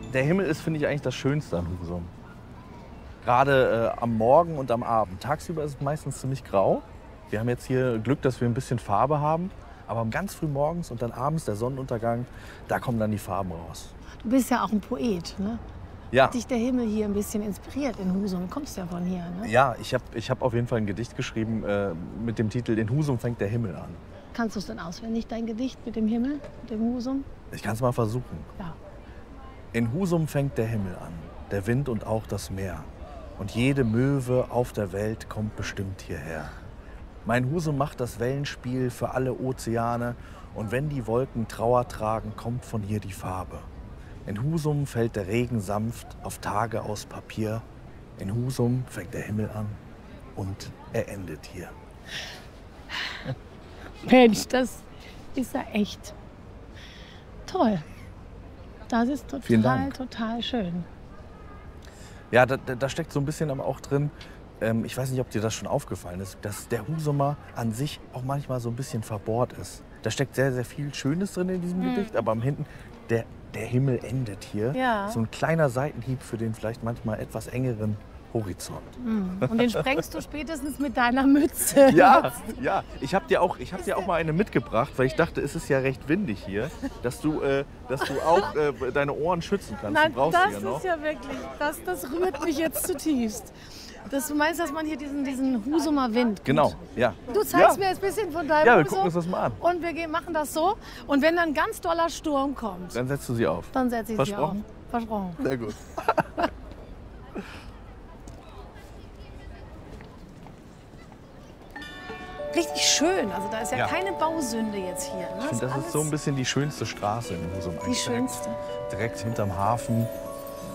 Der Himmel ist, finde ich, eigentlich das Schönste an Husum. Gerade am Morgen und am Abend. Tagsüber ist es meistens ziemlich grau. Wir haben jetzt hier Glück, dass wir ein bisschen Farbe haben. Aber ganz früh morgens und dann abends der Sonnenuntergang, da kommen dann die Farben raus. Du bist ja auch ein Poet, ne? Ja, Hat dich der Himmel hier ein bisschen inspiriert in Husum? Du kommst ja von hier, ne? ja, ich hab auf jeden Fall ein Gedicht geschrieben mit dem Titel In Husum fängt der Himmel an. Kannst du es denn auswendig, dein Gedicht mit dem Himmel, mit dem Husum? Ich kann es mal versuchen. Ja. In Husum fängt der Himmel an, der Wind und auch das Meer. Und jede Möwe auf der Welt kommt bestimmt hierher. Mein Husum macht das Wellenspiel für alle Ozeane. Und wenn die Wolken Trauer tragen, kommt von hier die Farbe. In Husum fällt der Regen sanft auf Tage aus Papier. In Husum fängt der Himmel an und er endet hier. Mensch, das ist ja echt toll. Das ist Vielen total, Dank. total schön. Ja, da steckt so ein bisschen aber auch drin, ich weiß nicht, ob dir das schon aufgefallen ist, dass der Husumer an sich auch manchmal so ein bisschen verbohrt ist. Da steckt sehr, sehr viel Schönes drin in diesem Gedicht, aber am hinten, der Himmel endet hier. Ja. So ein kleiner Seitenhieb für den vielleicht manchmal etwas engeren Horizont. Und den sprengst du spätestens mit deiner Mütze. Ja, ja. Ich hab dir auch mal eine mitgebracht, weil ich dachte, es ist ja recht windig hier, dass du auch deine Ohren schützen kannst. Nein, du brauchst das sie ja noch. ist ja wirklich, das rührt mich jetzt zutiefst. Du meinst, dass man hier diesen Husumer Wind. Genau, ja. Du zeigst Ja. mir jetzt ein bisschen von deinem Ja, wir Husum. gucken uns das mal an. Und wir machen das so. Und wenn dann ganz doller Sturm kommt, Dann setzt du sie auf. dann setze ich sie auf. Versprochen? Versprochen. Sehr gut. Richtig schön. Also da ist ja, Ja. keine Bausünde jetzt hier. Ne? Ich finde, das ist so ein bisschen die schönste Straße in Husum. die Eigentlich schönste. Direkt hinterm Hafen.